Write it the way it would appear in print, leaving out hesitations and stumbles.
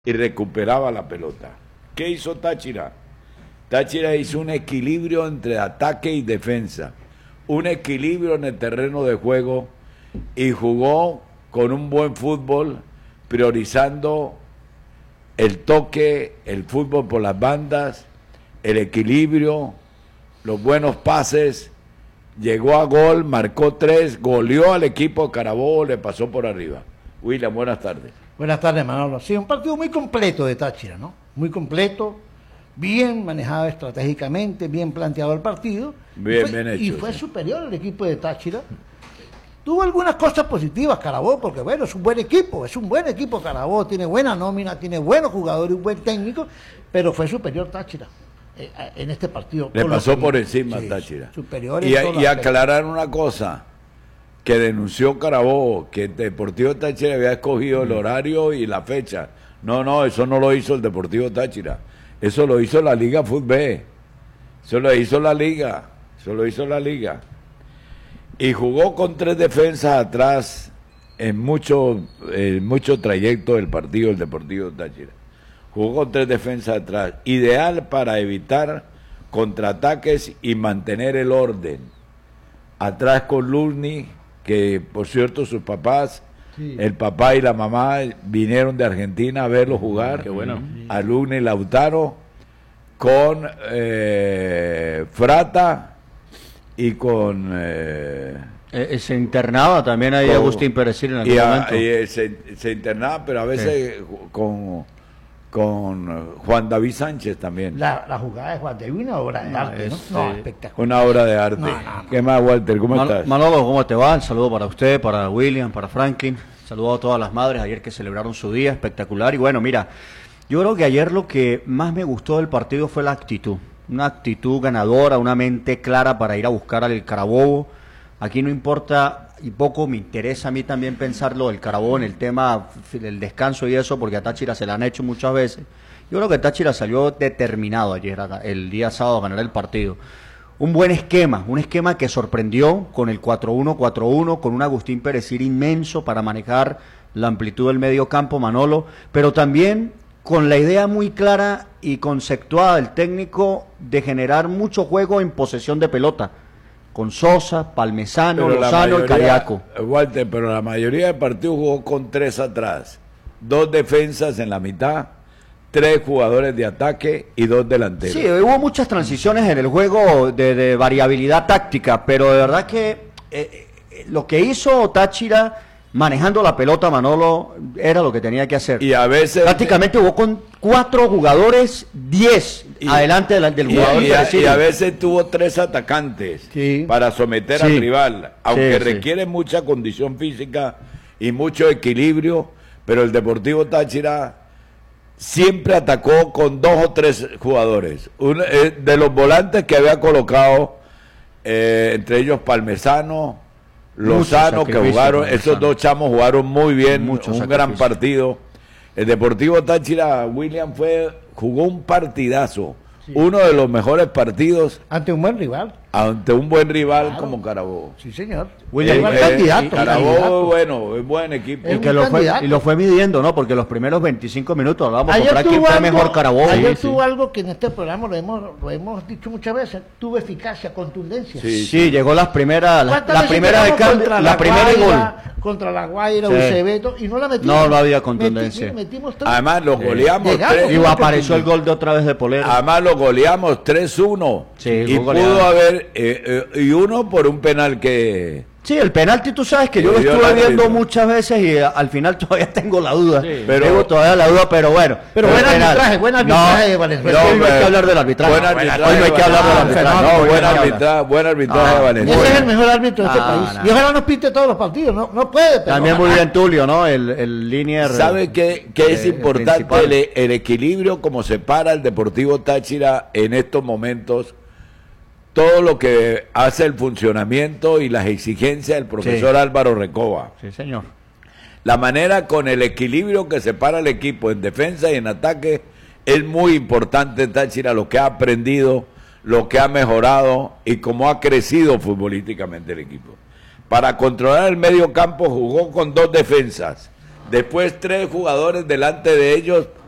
y recuperaba la pelota. ¿Qué hizo Táchira? Táchira hizo un equilibrio entre ataque y defensa, un equilibrio en el terreno de juego y jugó con un buen fútbol, priorizando el toque, el fútbol por las bandas, el equilibrio, los buenos pases, llegó a gol, marcó 3, goleó al equipo de Carabobo, le pasó por arriba. William, buenas tardes. Buenas tardes, Manolo. Sí, un partido muy completo de Táchira, ¿no? Muy completo, bien manejado estratégicamente, bien planteado el partido. Bien hecho. Y fue superior el equipo de Táchira. Tuvo algunas cosas positivas Carabobo, porque bueno, es un buen equipo Carabobo, tiene buena nómina, tiene buenos jugadores, un buen técnico, pero fue superior Táchira en este partido. Le pasó por encima a Táchira. Superior y aclarar una cosa, que denunció Carabobo, que el Deportivo Táchira había escogido el horario y la fecha. No, eso no lo hizo el Deportivo Táchira, eso lo hizo la Liga Fútbol, eso lo hizo la Liga. Y jugó con 3 defensas atrás en mucho trayecto del partido del Deportivo Táchira. Jugó con 3 defensas atrás, ideal para evitar contraataques y mantener el orden. Atrás con Luzny, que por cierto sus papás, sí, el papá y la mamá vinieron de Argentina a verlo jugar. Qué bueno. A Luzny Lautaro, con Frata y con... se internaba también ahí Agustín Perecil en algún momento. Se internaba, pero a veces con Juan David Sánchez también. La jugada de Juan David, una obra de arte, ¿no? Espectacular. Una obra de arte. No. ¿Qué más, Walter? ¿Cómo estás? Manolo, ¿cómo te va? Un saludo para usted, para William, para Franklin. Saludo a todas las madres ayer que celebraron su día, espectacular. Y bueno, mira, yo creo que ayer lo que más me gustó del partido fue la actitud. Una actitud ganadora, una mente clara para ir a buscar al Carabobo. Aquí no importa, y poco me interesa a mí también pensarlo del Carabobo en el tema del descanso y eso, porque a Táchira se le han hecho muchas veces. Yo creo que Táchira salió determinado ayer, el día sábado, a ganar el partido. Un buen esquema, un esquema que sorprendió con el 4-1-4-1, con un Agustín Perecil inmenso para manejar la amplitud del medio campo, Manolo, pero también con la idea muy clara y conceptuada del técnico de generar mucho juego en posesión de pelota, con Sosa, Palmesano, Lozano y Cariaco. Walter, pero la mayoría del partido jugó con 3 atrás, 2 defensas en la mitad, 3 jugadores de ataque y 2 delanteros. Sí, hubo muchas transiciones en el juego de variabilidad táctica, pero de verdad que lo que hizo Táchira manejando la pelota, Manolo, era lo que tenía que hacer. Y a veces prácticamente jugó con 4 jugadores, 10 adelante del jugador. Y a veces tuvo 3 atacantes, sí, para someter al rival, aunque requiere mucha condición física y mucho equilibrio, pero el Deportivo Táchira siempre atacó con 2 o 3 jugadores. De los volantes que había colocado, entre ellos Palmesano, Lozano, que jugaron, esos 2 chamos jugaron muy bien, un gran partido. El Deportivo Táchira, William, jugó un partidazo, sí, uno de los mejores partidos. Ante un buen rival. Ante un buen rival, claro, como Carabobo. Sí, señor. Carabobo, bueno, es buen equipo. Y lo fue midiendo, ¿no? Porque los primeros 25 minutos hablábamos con quién fue mejor Carabobo. Ayer tuvo algo que en este programa lo hemos dicho muchas veces, tuvo eficacia, contundencia. Sí, llegó las primeras, la primera de cambio, la primera y gol. Contra la Guaira, Ucebeto, y no la metimos. No había contundencia. Metimos 3. Además lo goleamos. Y apareció el gol de otra vez de Polero. Además lo goleamos 3-1. Sí, y pudo haber, y uno por un penal que... Sí, el penalti, tú sabes que yo lo estuve viendo muchas veces y al final todavía tengo la duda. Sí, tengo todavía la duda, pero bueno. Pero buen arbitraje de Valenzuela. No hay que hablar del arbitraje. Hoy no hay que hablar del arbitraje. No, buen arbitraje de Valenzuela. Ese es el mejor árbitro de este país. Y ojalá nos pinte todos los partidos. No puede. Pero también muy bien Tulio, ¿no? El linier. ¿Sabe qué es importante? El equilibrio, como se para el Deportivo Táchira en estos momentos. Todo lo que hace el funcionamiento y las exigencias del profesor Álvaro Recoba. Sí, señor. La manera con el equilibrio que separa el equipo en defensa y en ataque es muy importante en Táchira, lo que ha aprendido, lo que ha mejorado y cómo ha crecido futbolísticamente el equipo. Para controlar el medio campo jugó con 2 defensas, después 3 jugadores delante de ellos